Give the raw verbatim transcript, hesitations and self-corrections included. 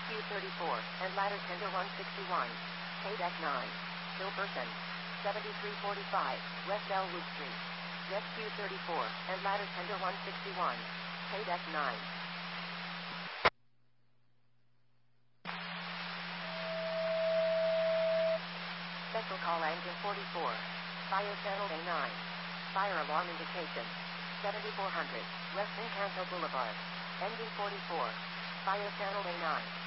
Rescue thirty-four, and ladder tender one sixty-one. K deck nine. Hilperson. seventy-three forty-five, West Elwood Street. Rescue thirty-four, and ladder tender one sixty-one. K deck nine. Special call engine forty-four. Fire channel A nine. Fire alarm indication. seventy-four hundred, West Encanto Boulevard. Engine forty-four. Fire channel A nine.